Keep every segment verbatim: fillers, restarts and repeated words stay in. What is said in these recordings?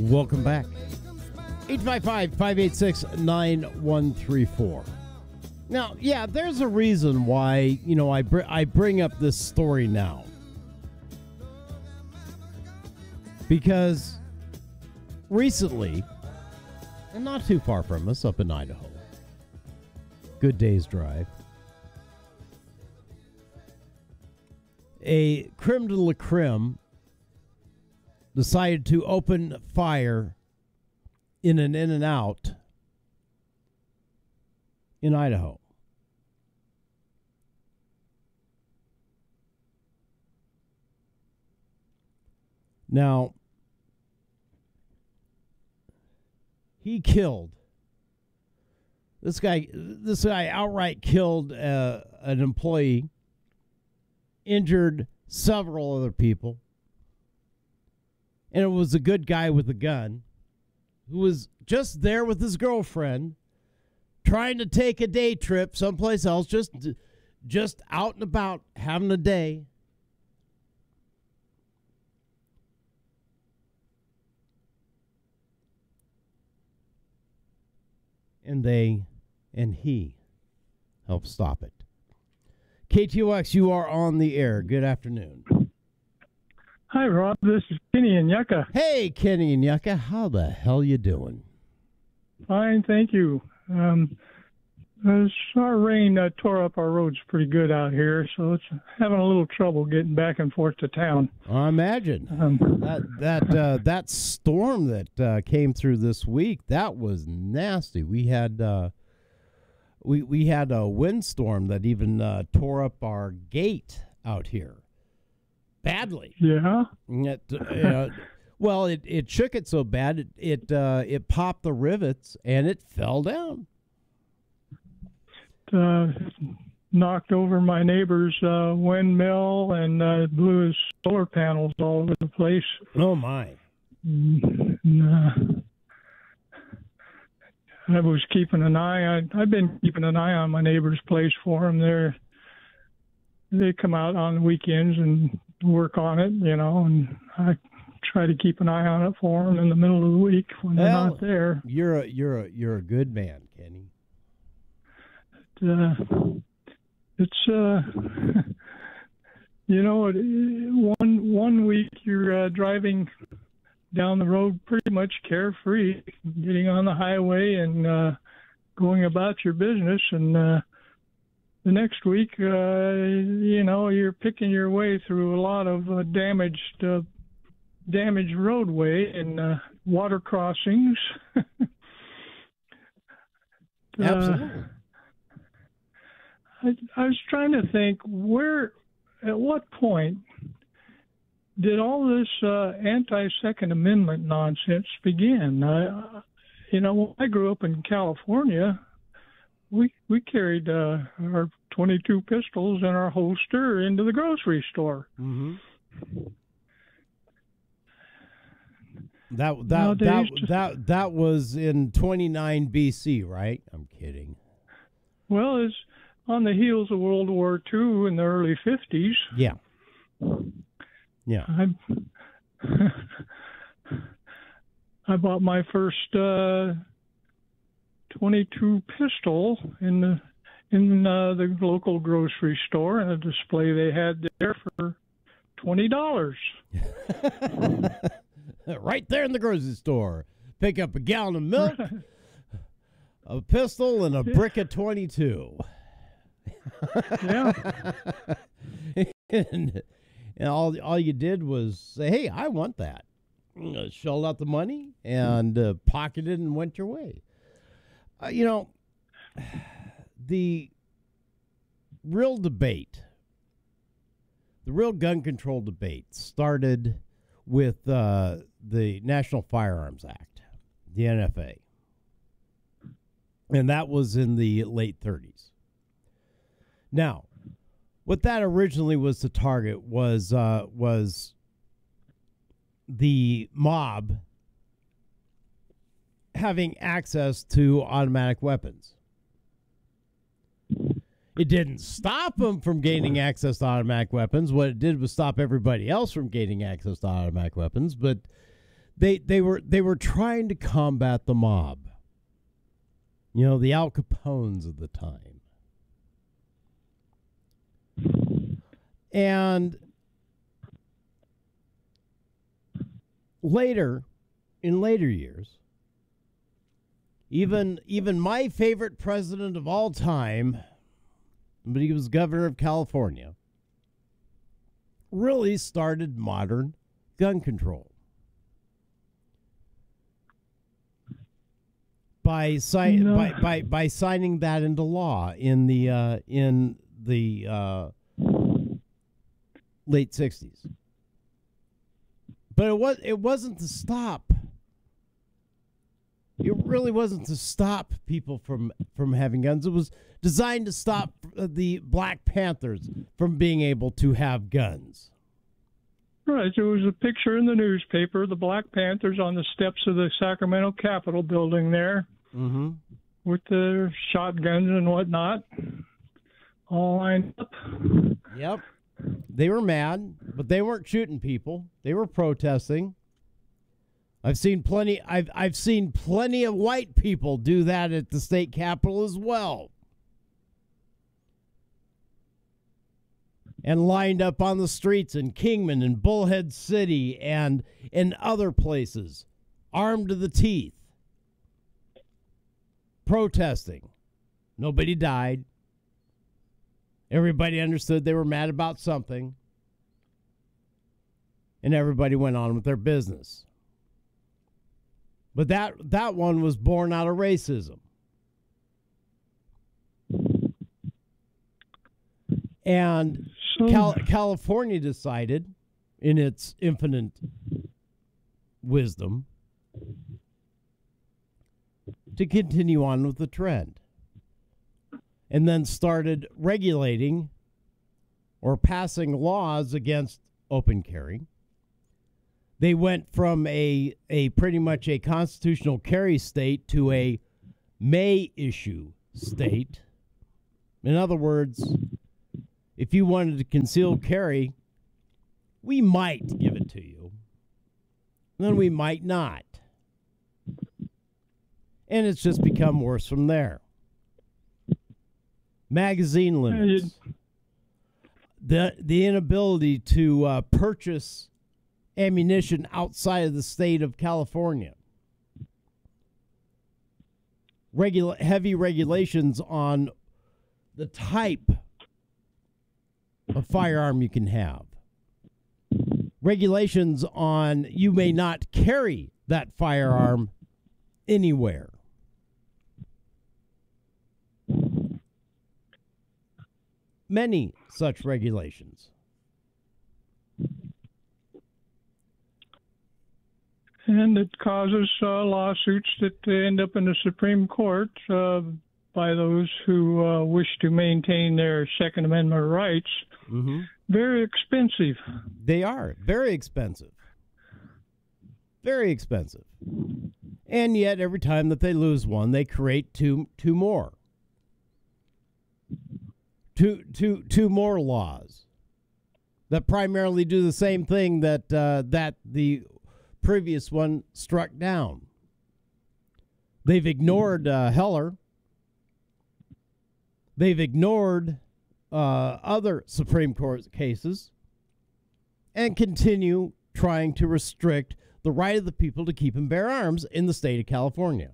Welcome back. eight five five, five eight six, nine one three four. Now, yeah, there's a reason why, you know, I, br- I bring up this story now. Because recently, and not too far from us, up in Idaho, good day's drive, a creme de la creme decided to open fire in an In-N-Out in Idaho. Now, he killed this guy. This guy outright killed uh, an employee, injured several other people, and it was a good guy with a gun who was just there with his girlfriend, trying to take a day trip someplace else, just, just out and about, having a day. And they and he helped stop it. K T O X, you are on the air. Good afternoon. Hi, Rob. This is Kenny and Yucca. Hey, Kenny and Yucca. How the hell you doing? Fine, thank you. Um, this, our rain uh, tore up our roads pretty good out here, so it's having a little trouble getting back and forth to town. I imagine. Um, that that uh, that storm that uh, came through this week, that was nasty. We had uh, we we had a windstorm that even uh, tore up our gate out here badly. Yeah. It, uh, well, it, it shook it so bad it it uh, it popped the rivets and it fell down. Uh, knocked over my neighbor's uh, windmill and uh, blew his solar panels all over the place. Oh, my. And, uh, I was keeping an eye on, I've been keeping an eye on my neighbor's place for him. They're, they come out on the weekends and work on it, you know, and I try to keep an eye on it for them in the middle of the week when they're well, not there. You're a, you're a, you're a good man, Kenny. Uh, it's uh, you know, one one week you're uh, driving down the road pretty much carefree, getting on the highway and uh, going about your business, and uh, the next week, uh, you know, you're picking your way through a lot of uh, damaged uh, damaged roadway and uh, water crossings. Absolutely. Uh, I, I was trying to think where, at what point did all this uh, anti-Second Amendment nonsense begin? I, you know, when I grew up in California, we we carried uh, our twenty-two pistols in our holster into the grocery store. Mm-hmm. That that Nowadays, that, that that was in twenty-nine B C, right? I'm kidding. Well, it's on the heels of World War Two in the early fifties. Yeah. Yeah. I I bought my first uh, twenty-two pistol in the in uh, the local grocery store, and a display they had there for twenty dollars. Right there in the grocery store. Pick up a gallon of milk, a pistol, and a brick of twenty-two. Yeah. and, and all all you did was say, "Hey, I want that." Uh, shelled out the money and uh, pocketed and went your way. Uh, you know, the real debate, the real gun control debate started with uh, the National Firearms Act, the N F A. And that was in the late thirties. Now, what that originally was to target was uh, was the mob having access to automatic weapons. It didn't stop them from gaining access to automatic weapons. What it did was stop everybody else from gaining access to automatic weapons. But they they were they were trying to combat the mob. You know, the Al Capones of the time. And later, in later years, even even my favorite president of all time, but he was governor of California, really started modern gun control. By, si- No. by by by signing that into law in the uh, in the uh, late sixties, but it was it wasn't to stop. It really wasn't to stop people from from having guns. It was designed to stop the Black Panthers from being able to have guns. Right. There was a picture in the newspaper, the Black Panthers on the steps of the Sacramento Capitol building there. Mm-hmm. With their shotguns and whatnot, all lined up. Yep. They were mad, but they weren't shooting people. They were protesting. I've seen plenty I've I've seen plenty of white people do that at the state capitol as well. And lined up on the streets in Kingman and Bullhead City and in other places, armed to the teeth. Protesting. Nobody died. Everybody understood they were mad about something. And everybody went on with their business. But that that one was born out of racism. And So, Cal- California decided, in its infinite wisdom, to continue on with the trend, and then started regulating or passing laws against open carry. They went from a a pretty much a constitutional carry state to a may issue state. In other words, if you wanted to conceal carry, we might give it to you. Then we might not. And it's just become worse from there. Magazine limits. The, the inability to uh, purchase ammunition outside of the state of California. Regula- heavy regulations on the type of firearm you can have. Regulations on you may not carry that firearm anywhere. Many such regulations. and it causes uh, lawsuits that end up in the Supreme Court uh, by those who uh, wish to maintain their Second Amendment rights. Mm-hmm. Very expensive. They are very expensive. Very expensive. And yet, every time that they lose one, they create two two more. Two, two, two more laws that primarily do the same thing that uh, that the previous one struck down. They've ignored uh, Heller. They've ignored uh, other Supreme Court cases and continue trying to restrict the right of the people to keep and bear arms in the state of California.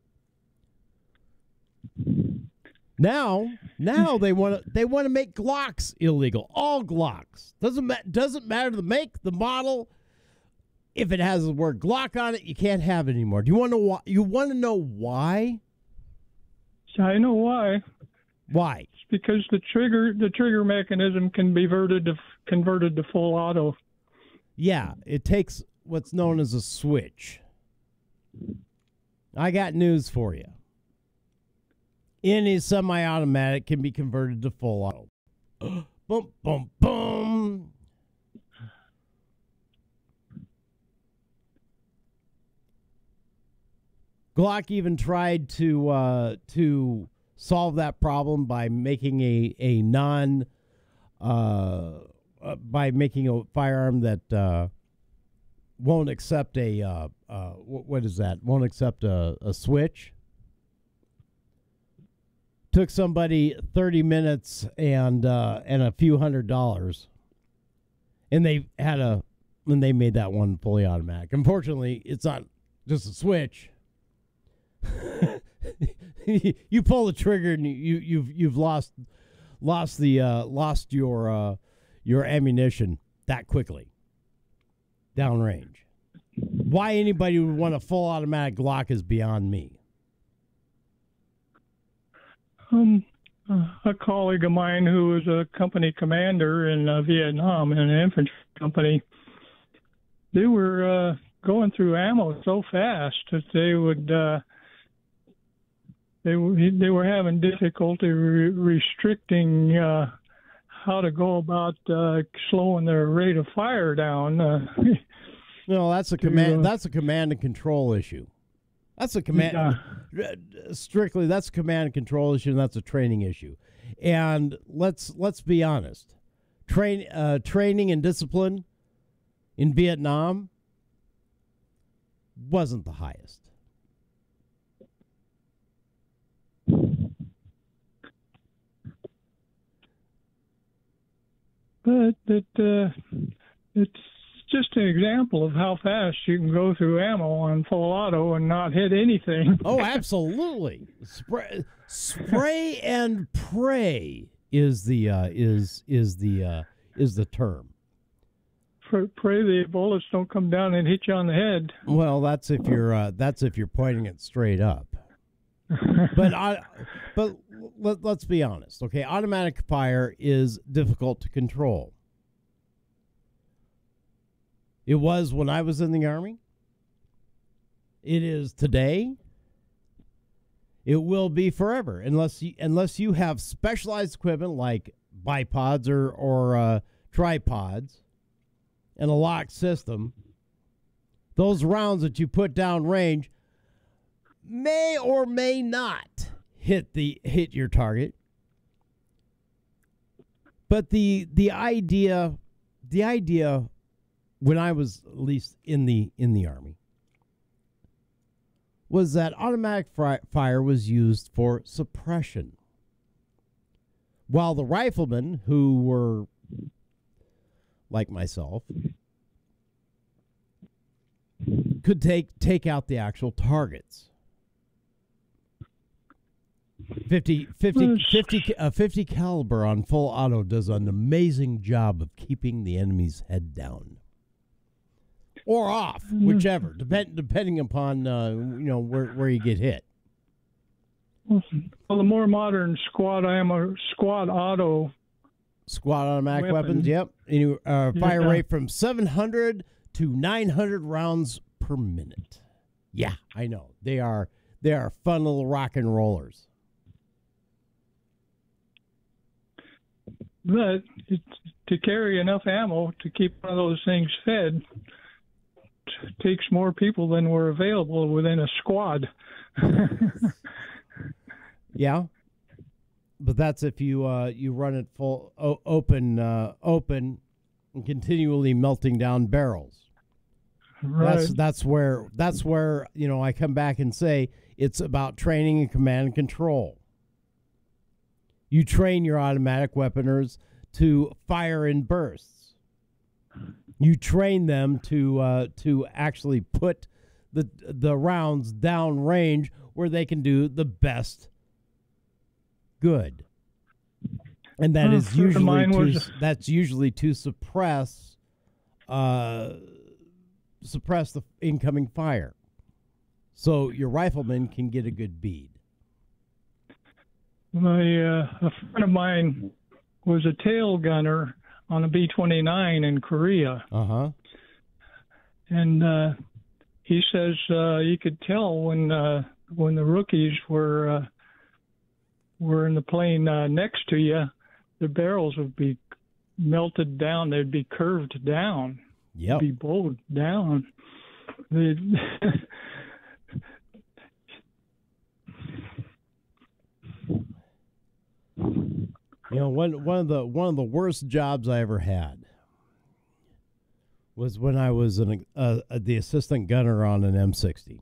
Now, now they want to they want to make Glocks illegal. All Glocks doesn't ma- doesn't matter the make, the model. If it has the word Glock on it, you can't have it anymore. Do you want to why? You want to know why? I know why. Why? It's because the trigger the trigger mechanism can be converted to converted to full auto. Yeah, it takes what's known as a switch. I got news for you. Any semi-automatic can be converted to full auto. Boom, boom, boom. Glock even tried to uh, to solve that problem by making a a non uh, uh, by making a firearm that uh, won't accept a uh, uh, wh- what is that? Won't accept a, a switch. Took somebody thirty minutes and uh, and a few hundred dollars, and they had a when they made that one fully automatic. Unfortunately, it's not just a switch. You pull the trigger and you you've you've lost lost the uh, lost your uh, your ammunition that quickly downrange. Why anybody would want a full automatic Glock is beyond me. Um, uh, a colleague of mine who was a company commander in uh, Vietnam in an infantry company, they were uh, going through ammo so fast that they would uh, they were they were having difficulty re- restricting uh, how to go about uh, slowing their rate of fire down. Uh, no, that's a command. That's a command and control issue. That's a command. Yeah. Strictly, that's a command and control issue, and that's a training issue. And let's let's be honest, train uh, training and discipline in Vietnam wasn't the highest. But it, uh, it's just an example of how fast you can go through ammo on full auto and not hit anything. Oh, absolutely. Spray, spray and pray is the uh, is is the uh, is the term. Pray the bullets don't come down and hit you on the head. Well, that's if you're uh, that's if you're pointing it straight up. But I, but let, let's be honest, okay? Automatic fire is difficult to control. It was when I was in the Army. It is today. It will be forever, unless you, unless you have specialized equipment like bipods or or uh, tripods and a locked system. Those rounds that you put down range may or may not hit the hit your target. But the the idea the idea when I was at least in the in the Army was that automatic fri- fire was used for suppression, while the riflemen, who were like myself, could take take out the actual targets. fifty, fifty, fifty, a fifty caliber on full auto does an amazing job of keeping the enemy's head down or off, whichever, depend, depending upon uh, you know where where you get hit. Well, the more modern squad ammo, squad auto, squad automatic weapon. weapons, yep, Any, uh, fire Yeah. rate from seven hundred to nine hundred rounds per minute. Yeah, I know they are they are fun little rock and rollers. But it, to carry enough ammo to keep one of those things fed t- takes more people than were available within a squad. Yeah, but that's if you uh, you run it full o- open uh, open and continually melting down barrels. Right. That's that's where that's where you know I come back and say it's about training and command and control. You train your automatic weaponers to fire in bursts. You train them to uh, to actually put the the rounds down range where they can do the best good, and that Uh, is for usually mine to, was- that's usually to suppress uh, suppress the incoming fire, so your rifleman can get a good bead. My uh, a friend of mine was a tail gunner on a B twenty-nine in Korea, Uh huh. and uh, he says uh, you could tell when uh, when the rookies were uh, were in the plane uh, next to you, the barrels would be melted down. They'd be curved down. Yep. Be bowed down. They'd You know, one one of the one of the worst jobs I ever had was when I was an, uh, the assistant gunner on an M sixty.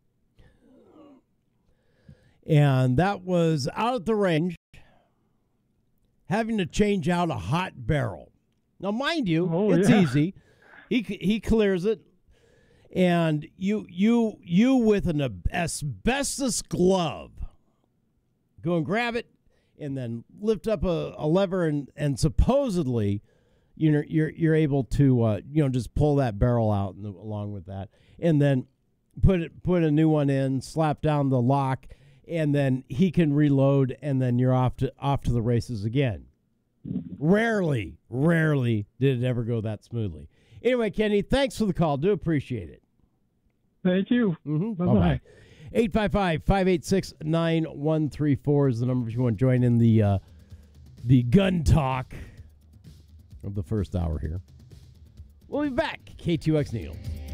And that was out at the range, having to change out a hot barrel. Now, mind you, Oh, it's yeah. easy. He he clears it, and you you you with an asbestos glove go and grab it, and then lift up a, a lever, and, and supposedly you're you're you're able to uh, you know just pull that barrel out and, along with that, and then put it put a new one in, slap down the lock, and then he can reload, and then you're off to off to the races again. Rarely, rarely did it ever go that smoothly. Anyway, Kenny, thanks for the call. Do appreciate it. Thank you. Mm-hmm. Bye-bye. Bye-bye. eight five five, five eight six, nine one three four is the number if you want to join in the uh, the gun talk of the first hour here. We'll be back. K two X Neal.